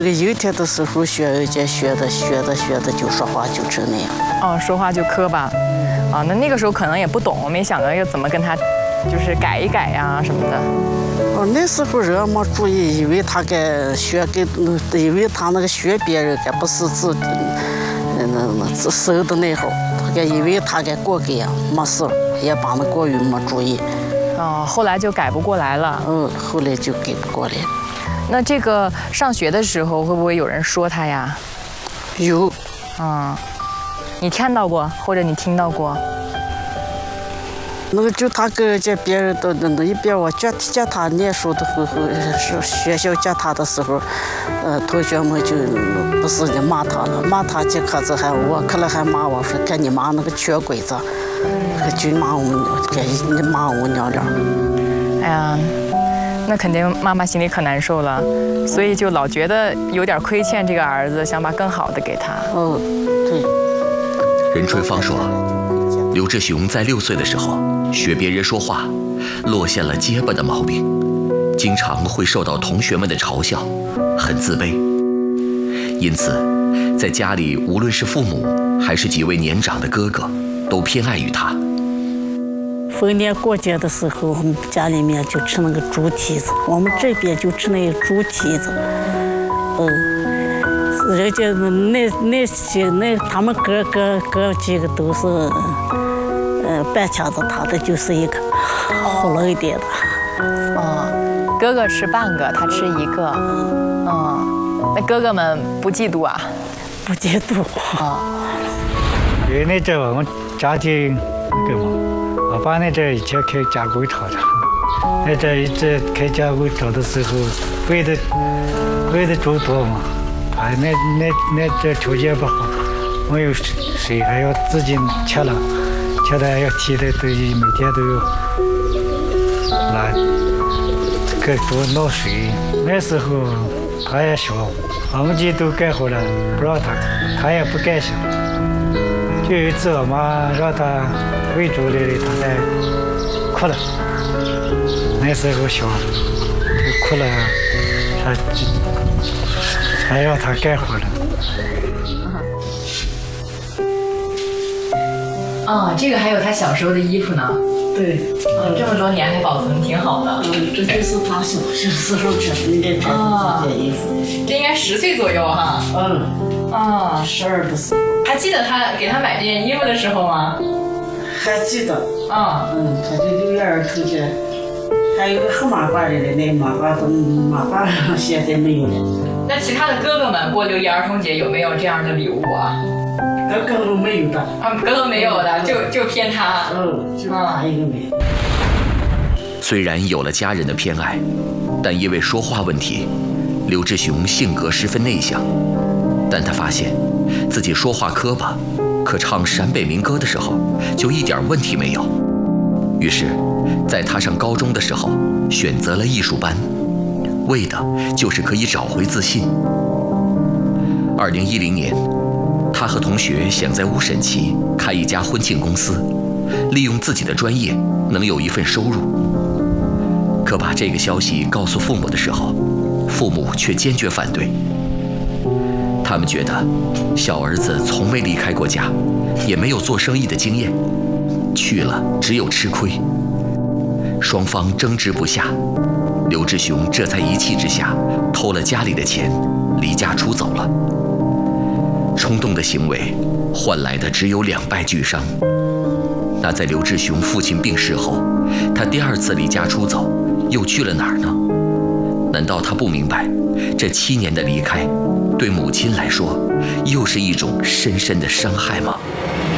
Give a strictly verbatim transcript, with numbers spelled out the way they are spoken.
有一天的时候学而且学的学的学的就说话就成那样。 哦，说话就磕巴。啊，那那个时候可能也不懂，没想到要怎么跟他，就是改一改呀、什么的。 哦，那时候人没注意，以为他该学给，以为他那个学别人该不是自己，嗯那那自收的那会儿，他该以为他该过给呀，没事，也把那过于没注意。 哦，后来就改不过来了。 嗯，后来就改不过来。 那这个上学的时候会不会有人说他呀？ 有。 嗯。你看到过，或者你听到过？ 那个就他跟这别人都那一边，我教教他念书的时候，是学校教他的时候，呃，同学们就不是就骂他了，骂他这可是还我可能还骂我说，看你妈那个缺鬼子，嗯、就骂我，给你骂我娘俩。 哎呀，那肯定妈妈心里可难受了，所以就老觉得有点亏欠这个儿子，想把更好的给他。 哦，对。 任春芳说，刘志雄在六岁的时候学别人说话，落下了结巴的毛病，经常会受到同学们的嘲笑，很自卑。因此，在家里无论是父母还是几位年长的哥哥，都偏爱于他。 逢年过节的时候，我们家里面就吃那个猪蹄子，我们这边就吃那个猪蹄子，嗯。人家那那些那他们哥哥哥几个都是，呃，半腔子，他的就是一个糊了一点的。 哦，哥哥吃半个，他吃一个。嗯，那哥哥们不嫉妒啊？ 不嫉妒啊。 因为那阵我们家庭那个嘛，我爸那阵以前开加工厂的，那阵一直开加工厂的时候，喂的喂的猪多嘛。哎，那那那这条件不好，没有水，还要自己吃了，吃的还要提的东西，每天都要拿这个多闹水。那时候他也小，我们家都干活了，不让他，他也不干什么。就有一次我妈让他喂猪来了，他才哭了。那时候小，就哭了，他就。还要他干活了。 啊，这个还有他小时候的衣服呢。 对， 嗯，这么多年还保存挺好的。 嗯，这就是他小小时候穿的这件衣服。 这应该十岁左右哈。 嗯。啊，十二的时候。 还记得他给他买这件衣服的时候吗？ 还记得。 啊。 嗯，他就六月儿童节，还有个黑马褂的嘞，那马褂都马褂现在没有了。 那其他的哥哥们过六一儿童节有没有这样的礼物啊？ 哥哥们没有的。 啊，哥哥没有的，就就偏他。 嗯，就他一个没。 虽然有了家人的偏爱，但因为说话问题，刘志雄性格十分内向。但他发现自己说话磕巴，可唱陕北民歌的时候就一点问题没有。于是，在他上高中的时候，选择了艺术班。为的就是可以找回自信。二零一零年，他和同学想在乌沈旗开一家婚庆公司，利用自己的专业能有一份收入。可把这个消息告诉父母的时候，父母却坚决反对。他们觉得小儿子从没离开过家，也没有做生意的经验，去了只有吃亏。双方争执不下，刘志雄这才一气之下偷了家里的钱，离家出走了。冲动的行为换来的只有两败俱伤。那在刘志雄父亲病逝后，他第二次离家出走，又去了哪儿呢？难道他不明白，这七年的离开，对母亲来说，又是一种深深的伤害吗？